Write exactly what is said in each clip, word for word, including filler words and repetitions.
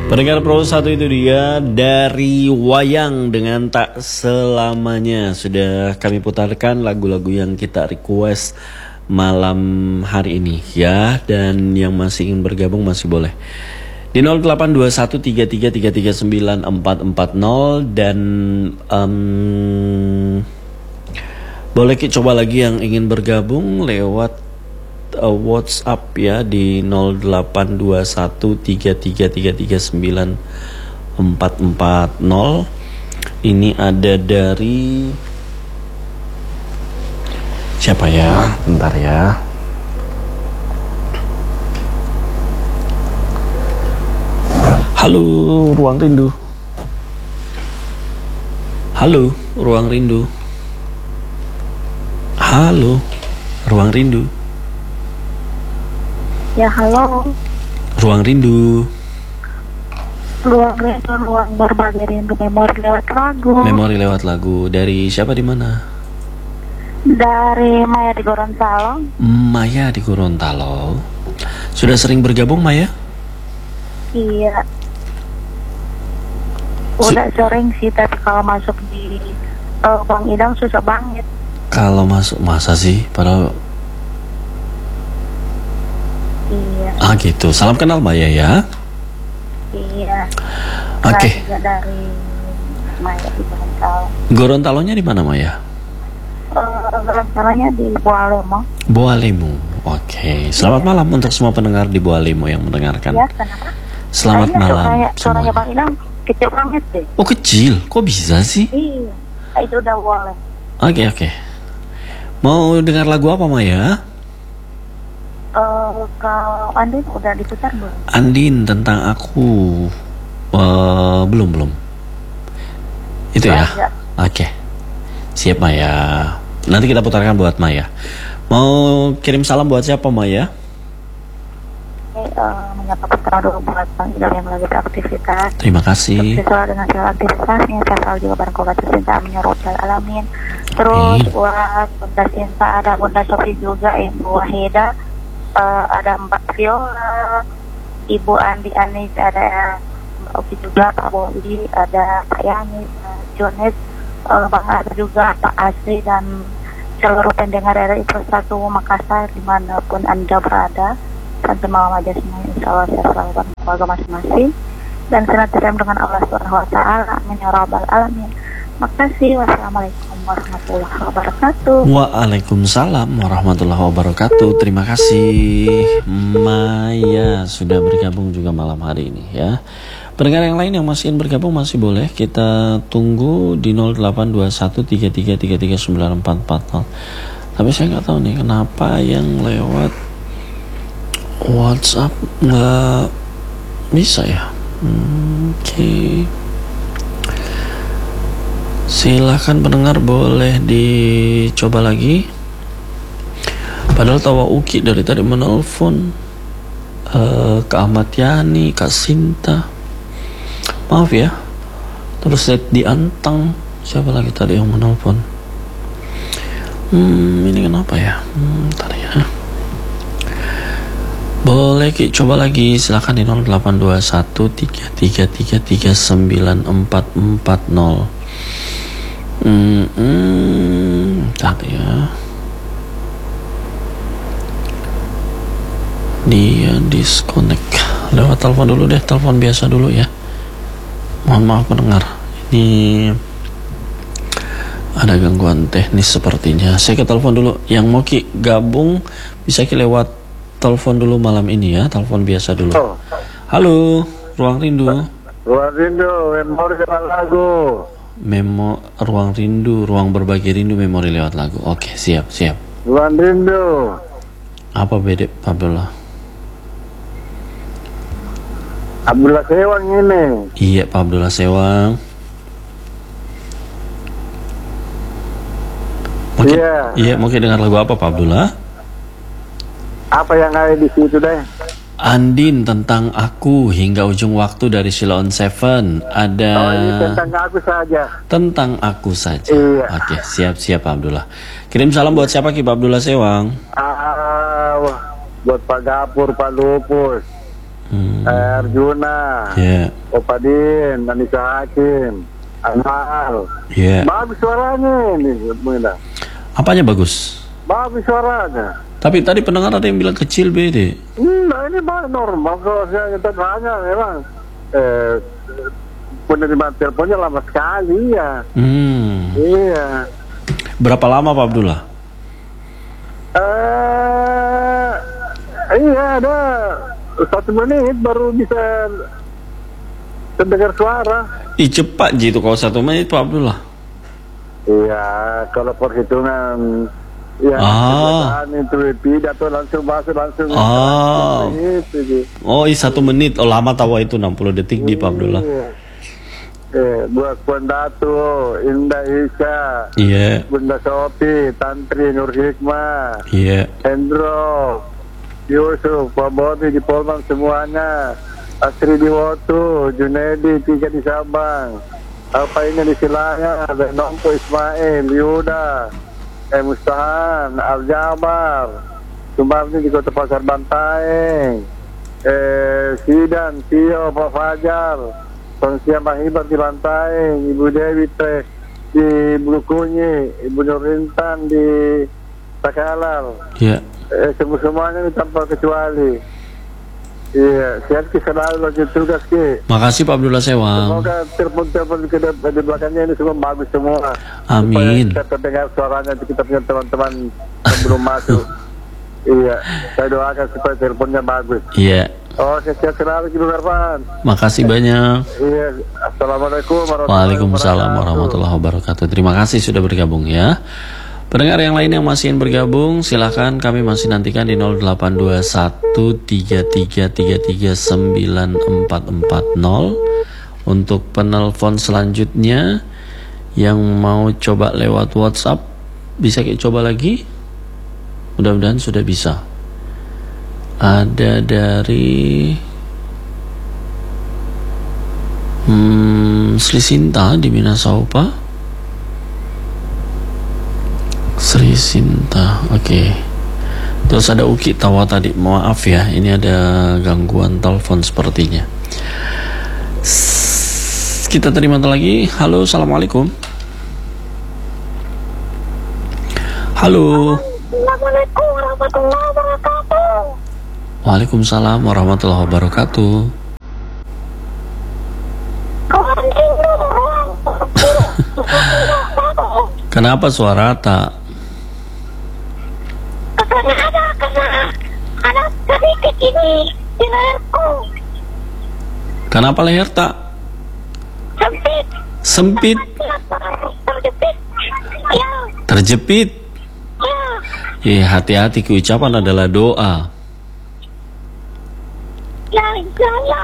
Pendengar Pro satu itu dia dari Wayang dengan Tak Selamanya. Sudah kami putarkan lagu-lagu yang kita request malam hari ini ya. Dan yang masih ingin bergabung masih boleh di nol delapan dua satu tiga tiga tiga tiga sembilan empat empat nol. Dan um, boleh kita coba lagi yang ingin bergabung lewat Uh, WhatsApp ya di nol delapan dua satu tiga tiga tiga tiga sembilan empat empat nol. Ini ada dari siapa ya? Bentar ya. Halo Ruang Rindu. Halo Ruang Rindu. Halo Ruang Rindu. Ya, halo. Ruang Rindu. Ruang rindu, ruang berbagi rindu, memori lewat lagu. Memori lewat lagu. Dari siapa di mana? Dari Maya di Gorontalo. Maya di Gorontalo. Sudah sering bergabung Maya? Iya. Udah sering sih, tapi kalau masuk di uh, Bang Idang susah banget. Kalau masuk masa sih? Padahal iya. Ah gitu. Salam kenal Maya ya. Iya. Oke. Okay. Juga dari Maya di Gorontalo. Gorontalonya di mana Maya? Uh, Gorontalonya di Boalemo. Boalemo. Oke. Okay. Selamat iya. malam untuk semua pendengar di Boalemo yang mendengarkan. Ya, kenapa? Selamat Kayaknya malam. Suaranya, suaranya Bang Idang kecil banget deh. Oh kecil? Kok bisa sih? Iya. Itu udah boleh. Oke okay, oke. Okay. Mau dengar lagu apa Maya? Uh, kalau Andin udah diputar belum? Andin tentang aku uh, belum belum. Itu ya. Oke. Okay. Siap Maya. Nanti kita putarkan buat Maya. Mau kirim salam buat siapa Maya? Oke, uh, menyapa putra dulu buat Bang Idam yang lagi beraktivitas. Terima kasih. Sesuai dengan segala aktivitasnya, saya selalu juga bareng kobat cinta menyerupal alamin. Terus okay. buat Bunda Sinta ada Bunda Sofi juga, Ibu Wahida. Uh, ada Mbak Viola, Ibu Andi Anis, ada Mbak Oki juga, Pak Boli, ada Pak Yani, Pak Jones, uh, Bang Ada juga, Pak Asri, dan seluruh pendengar R I satu Makassar dimanapun Anda berada. Tentu malam aja semuanya, insya Allah saya selalu bareng keluarga masing-masing dan senantiasa dengan Allah Subhanahu Wa Taala. Amin ya Rabbal Alamin. Makasih. Wassalamualaikum warahmatullahi wabarakatuh. Waalaikumsalam warahmatullahi wabarakatuh. Terima kasih Maya sudah bergabung juga malam hari ini ya. Pendengar yang lain yang masih ingin bergabung masih boleh. Kita tunggu di nol delapan dua satu tiga tiga tiga tiga sembilan empat empat nol. Tapi saya nggak tahu nih kenapa yang lewat WhatsApp nggak bisa ya. hmm, Oke okay. Silahkan pendengar boleh dicoba lagi. Padahal Tawa Uki dari tadi menelpon uh, Kak Ahmad Yani, Kak Sinta. Maaf ya. Terus di Antang. Siapa lagi tadi yang menelpon? Hmm, ini kenapa ya? Hmm, ntar ya. Boleh Ki, coba lagi. Silahkan di nol delapan dua satu tiga tiga tiga tiga sembilan empat empat nol. Hmm, hmm, tadi ya. Dia disconnect. Lewat telepon dulu deh, telepon biasa dulu ya. Mohon maaf pendengar. Ini ada gangguan teknis sepertinya. Saya ke telepon dulu. Yang mau Ki gabung bisa Ki lewat telepon dulu malam ini ya. Telepon biasa dulu. Halo, Ruang Rindu. Ruang Rindu, memori lewat lagu. Memo Ruang Rindu, ruang berbagi rindu, memori lewat lagu. Oke, siap, siap. Ruang Rindu. Apa beda, Abdullah? Abdullah Sewang ini. Iya, Pak Abdullah Sewang. Mungkin, iya. Iya, mungkin dengar lagu apa, Pak Abdullah? Apa yang ada di situ deh? Andin tentang aku hingga ujung waktu dari Silon Seven. Ada oh, ini tentang aku saja. Tentang aku saja. Iya. Oke, siap-siap Pak Abdullah. Kirim salam buat siapa Ki Pak Abdullah Sewang? Ah, buat Pak Gapur, Pak Lupus. Hmm. Arjuna, Ya. Opadin, Anissa Hakim, Anwar. Ya. Bagus suaranya ini, Bunda. Apanya bagus? Bagus suaranya. Tapi tadi pendengar ada yang bilang kecil bede. Nah ini mah normal kalau saya kita tanya memang eh, penerimaan teleponnya lama sekali ya. Hmm. Iya. Berapa lama Pak Abdullah? Eh, iya ada satu menit baru bisa terdengar suara. Ih cepat gitu kalau satu menit Pak Abdullah. Iya, kalau perhitungan ya Ah. kegiatan itu pidato langsung masuk langsung. Ah. Itu, gitu. Oh iya satu menit. Oh lama tahu itu enam puluh detik di Pak Abdullah. Iya. Eh, buat Pondatu, Indah Isya, Iya. Bunda Sopi, Tantri Nur Hikmah, Iya. Hendro, Yusuf, Pak Bodi di Polman semuanya, Astri di Wotu, Junedi, tiga di Sabang, apa ini di Silanya, ada Nompo Ismail, Yuda, eh Mustahan, Al-Jabar, Sumarni di Kota Pasar Bantaeng, eh Sidan, Tio, Pak Fajar, Pengsiam Mahibar di Bantaeng, Ibu Dewi Teh di Bulukunyi, Ibu Nurintan di Takalar, Iya. eh, semua-semuanya ini tanpa kecuali. Iya, sehat Ki, selalu lanjut tugas Ki. Makasih Pak Abdullah Sewang. Semoga telepon-telepon ke de- di belakangnya ini semua bagus semua. Amin. Supaya kita terdengar suaranya kita punya teman-teman yang belum masuk. Iya, saya doakan supaya teleponnya bagus. Iya. Oke, sehat selalu Ki Arfan. Makasih banyak. Iya, assalamualaikum warahmatullahi Waalaikumsalam wabarakatuh. warahmatullahi wabarakatuh. Terima kasih sudah bergabung ya. Pendengar yang lain yang masih ingin bergabung, silahkan kami masih nantikan di nol delapan dua satu tiga tiga tiga tiga sembilan empat empat nol. Untuk penelpon selanjutnya yang mau coba lewat WhatsApp, bisa kita coba lagi? Mudah-mudahan sudah bisa. Ada dari hmm, Sri Sinta di Minasaupa. Sri Sinta, oke. Okay. Terus ada Uki Tawa tadi, maaf ya, ini ada gangguan telepon sepertinya. S- Kita terima lagi. Halo, assalamualaikum. Halo. Assalamualaikum warahmatullahi wabarakatuh. Waalaikumsalam warahmatullahi wabarakatuh. Kenapa suara tak? Karena ada, karena ada sedikit ini di leherku. Kenapa leher tak? Sempit. Sempit, Terjepit. Ya, terjepit. ya. Eh, hati-hati, keucapan adalah doa. Ya, ya, ya.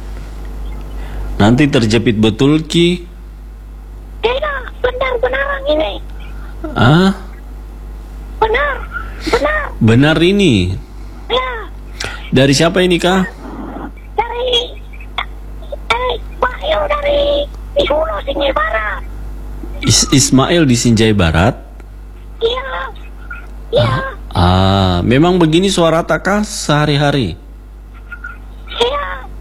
Nanti terjepit betul Ki. Tidak, benar-benar ini. Ah, Benar, benar. benar ini. Ya, Dari siapa ini Kak? dari dari Wahyu dari di Hulu Singai Barat. Is- Ismail di Sinjai Barat. Iya, iya, Ah, memang begini suara tak Kak sehari-hari? iya.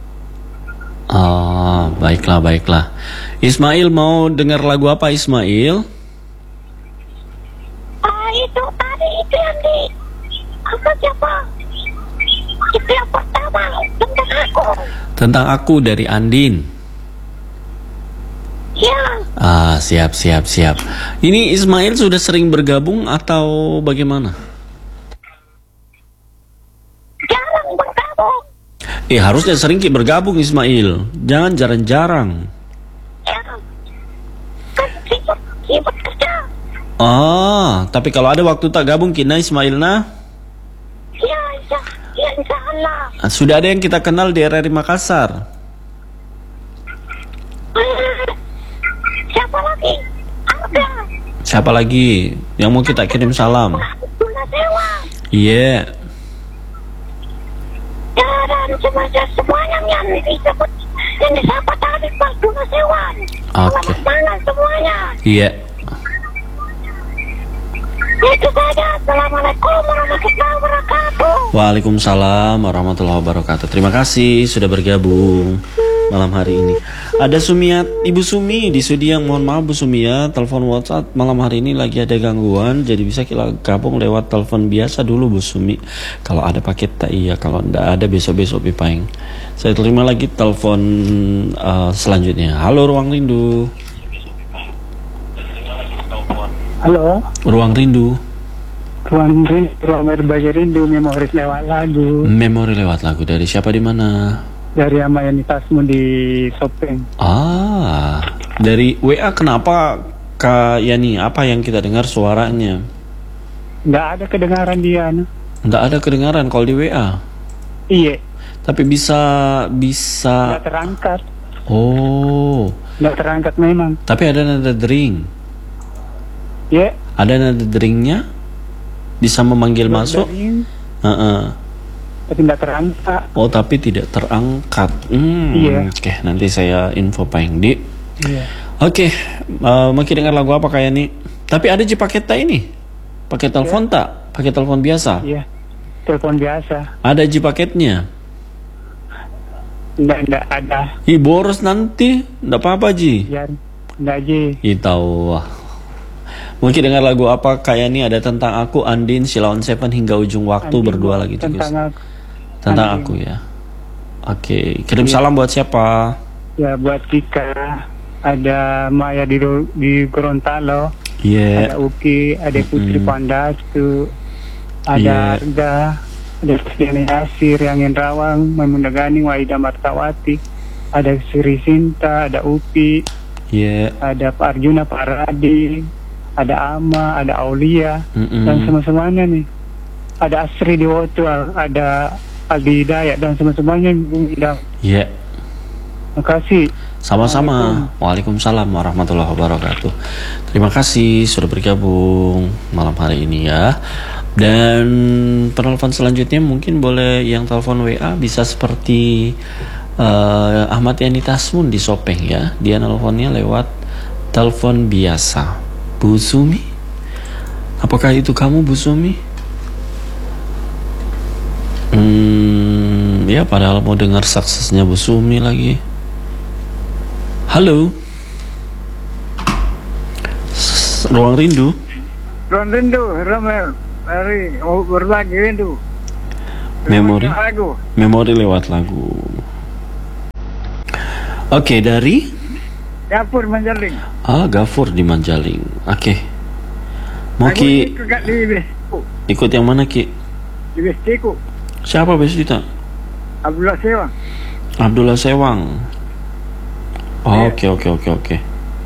Ah, baiklah, baiklah. Ismail mau dengar lagu apa Ismail? Ah, itu tadi itu yang di apa siapa? Itu yang pertama tentang aku. Tentang aku dari Andin. Iya, Ah, siap, siap, siap. Ini Ismail sudah sering bergabung atau bagaimana? jarang bergabung. Eh, harusnya sering Ki bergabung Ismail. Jangan jarang-jarang. Ya, kan sibuk, sibuk kerja. Ah, tapi kalau ada waktu tak gabung kina Ismail nah. Iya, iya, iya, insya Allah. Ah, sudah ada yang kita kenal di R R I Makassar. Hmm, siapa lagi? Ada. Siapa lagi yang mau kita kirim salam? Tuna Sewa. Iya. Ya, dan semuanya, semuanya yang disebut, yang disapa tadi Pak Tuna Sewa. Oke. Selamat malam semuanya. Iya. Itu saja. Assalamualaikum warahmatullahi wabarakatuh. Waalaikumsalam warahmatullahi wabarakatuh. Terima kasih sudah bergabung malam hari ini. Ada Sumiat, Ibu Sumi di studio. Mohon maaf Bu Sumi ya, telepon WhatsApp malam hari ini lagi ada gangguan, jadi bisa kita gabung lewat telepon biasa dulu Bu Sumi. Kalau ada paket tak iya, kalau tidak ada besok-besok Pipaing. Saya terima lagi telepon uh, selanjutnya. Halo Ruang Rindu. Halo, Ruang Rindu. Ruang Rindu, Ruang Berbagi Rindu, memori lewat lagu. Memori lewat lagu dari siapa di mana? Dari Amayanitasmu di Sopeng. Ah, dari W A. Kenapa Kak Yani? Apa yang kita dengar suaranya? Nggak ada kedengaran dia. No? Nggak ada kedengaran kalau di W A. Iya. Tapi bisa bisa. Nggak terangkat. Oh. Nggak terangkat memang. Tapi ada nada dering. Iya. Ada nada deringnya. Bisa memanggil Nggak masuk. dering, Uh-uh. tapi nggak terangkat. Oh, tapi tidak terangkat. Hmm. Iya. Oke, nanti saya info Pak Engdi. Iya. Oke, uh, mau dengar lagu apa kayak nih? Tapi ada di paket tak ini? Paket telepon tak? Paket telepon biasa? Iya. Telepon biasa. Ada ji paketnya? Nggak, nggak ada. Ih, boros nanti. Nggak apa-apa ji. Ya, nggak aja. Ih, tahu. Mungkin dengar lagu apa kayak nih? Ada Tentang Aku, Andin, Silaon Seven, Hingga Ujung Waktu, Andin, berdua lagi juga. Tentang aku. Tentang Andin. aku ya. Oke, kirim Iya. salam buat siapa? Ya, buat Tika. Ada Maya di di Gorontalo. Iya. Ada Uki, ada Putri Mm-mm. Pandastu, ada Iya. Arga, ada Kristiani Asir, Yangin Rawang, Maimuna Gani, Waida Martawati, ada Sri Sinta, ada Upi, Iya. ada Pak Arjuna, Pak Radi, ada Ama, ada Aulia, Mm-mm. dan semua-semuanya nih. Ada Asri Dewoto, ada Aldi Hidayat, dan semua-semuanya Bung Idam. Iya. Terima kasih. Sama-sama. Waalaikumsalam warahmatullahi wabarakatuh. Terima kasih sudah bergabung malam hari ini ya. Dan penelpon selanjutnya mungkin boleh yang telepon W A bisa seperti uh, Ahmad Yani Tasmun di Sopeng ya. Dia nelponnya lewat telepon biasa. Bu Sumi? Apakah itu kamu Bu Sumi? Hmm, ya padahal mau dengar suksesnya Bu Sumi lagi. Halo. S- Ruang Rindu. Ruang Rindu, Ramel, mari mau berbagi rindu. Memori. Lagu. Memori lewat lagu. Oke, dari Dapur Manjaling. Ah, Gafur di Manjaling. Oke. Mau Aku Ki ikut kat di Besku. ikut yang mana Ki? Di Bestiku. Siapa Besita? Abdullah Sewang. Abdullah Sewang. Oh, Iya. oke oke oke oke.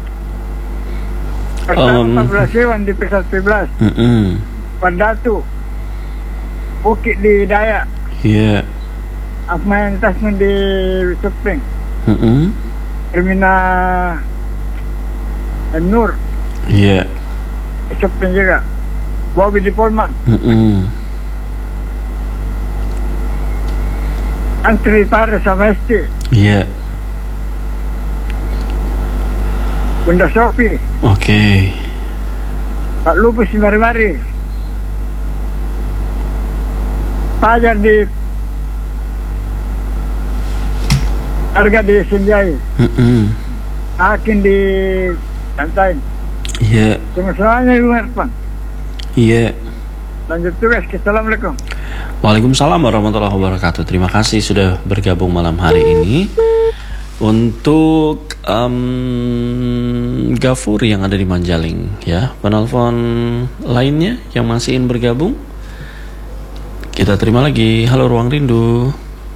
Pertama Um. Abdullah Sewang di P satu belas. Mm-mm. Pandatu. Bukit di Dayak. Iya. Ahmad Tasmin di Sepeng. Mm-mm. Termina Nur. Iya. Sepeng juga. Bobby di Polman. Mm-mm. Antri Paris sama S T. Iya. Bunda Sofi. Oke. Pak Lupus di Mari-Mari. Pajar di Harga di Sinjai. Mm-mm. Hakim di Santai. Iya. Semua-semuanya Ibu Merpang. Iya. Lanjut tugas. Assalamualaikum. Waalaikumsalam warahmatullahi wabarakatuh. Terima kasih sudah bergabung malam hari ini. Untuk um, Gafur yang ada di Manjaling ya. Penelpon lainnya yang masih ingin bergabung, kita terima lagi. Halo Ruang Rindu.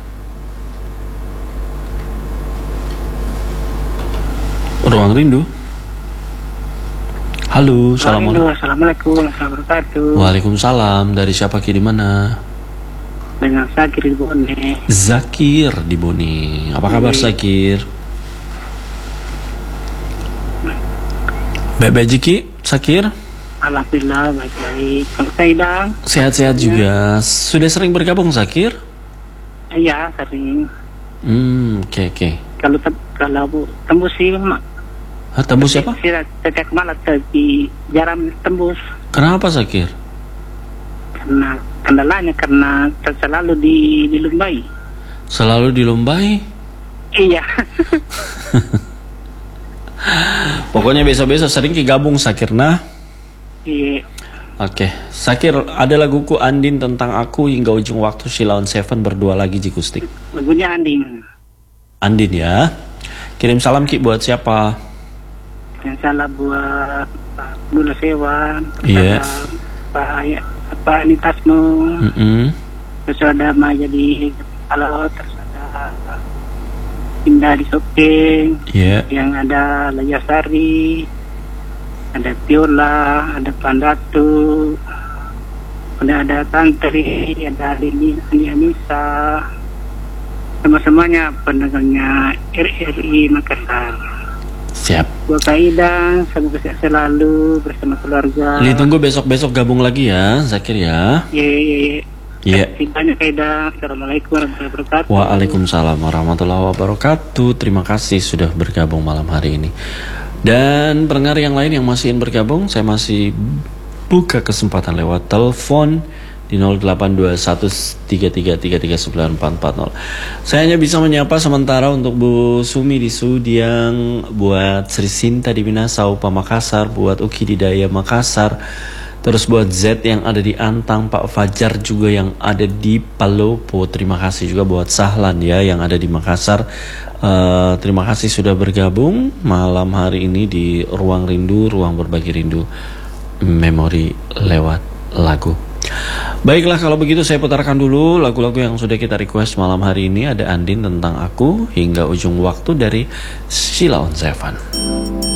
Ruang Rindu. Halo, assalamualaikum. Assalamualaikum warahmatullahi wabarakatuh. Waalaikumsalam. Dari siapa Ki di mana? Dengan Sakir di Bone. Zakir di Boni. Apa kabar Zakir? Baik-baik Jiki, Zakir? Alhamdulillah baik-baik. Kalau saya Idang, Sehat-sehat juga. Sudah sering bergabung Zakir? iya sering. Hmm, oke oke. Kalau tem- kalau tembus sih mak. Hah, tembus siapa? Saya setiap malam tapi jarang tembus. Kenapa Zakir? Karena kendalanya karena selalu di dilumbai. Selalu dilumbai? Iya. Pokoknya besok-besok sering gabung Zakir nah. Iya. Oke, Zakir, ada laguku Andin tentang aku hingga ujung waktu Sheila on Seven berdua lagi Jikustik. Lagunya Andin. Andin ya. Kirim salam Ki buat siapa? Yang salah buat Pak Bula Sewan. Iya. Pak Ayat, Pak Nitasmo. Mm-mm. Terus ada Maya di Halo, terus ada Indah di Sopeng. Iya. Yang ada Layasari, ada Piola, ada Pandatu, ada ada Tantri, ada Lini, Ani Anissa, sama-semuanya pendagangnya R R I Makassar. Siap. Buat Kaida, semoga sehat selalu bersama keluarga. Li, tunggu besok-besok gabung lagi ya, Zakir ya. Ye ye ye. Iya. Banyak Kaida. Assalamualaikum warahmatullahi wabarakatuh. Waalaikumsalam warahmatullahi wabarakatuh. Terima kasih sudah bergabung malam hari ini. Dan pendengar yang lain yang masih ingin bergabung, saya masih buka kesempatan lewat telepon di nol delapan dua satu tiga tiga tiga tiga sembilan empat empat nol. Saya hanya bisa menyapa sementara untuk Bu Sumi di Sudiang, buat Sri Sinta di Minasau, Pak Makassar, buat Uki di Daya Makassar, terus buat Z yang ada di Antang, Pak Fajar juga yang ada di Palopo. Terima kasih juga buat Sahlan ya yang ada di Makassar. Uh, terima kasih sudah bergabung malam hari ini di Ruang Rindu, Ruang Berbagi Rindu, Memori lewat lagu. Baiklah, kalau begitu saya putarkan dulu lagu-lagu yang sudah kita request malam hari ini. Ada Andin tentang aku hingga ujung waktu dari Sheila on Seven.